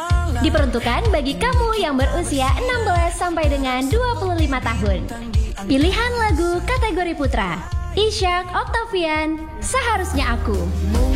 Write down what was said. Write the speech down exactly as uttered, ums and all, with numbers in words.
Diperuntukkan bagi kamu yang berusia enam belas sampai dengan dua puluh lima tahun. Pilihan lagu kategori putra, Ishak Octavian, Seharusnya Aku.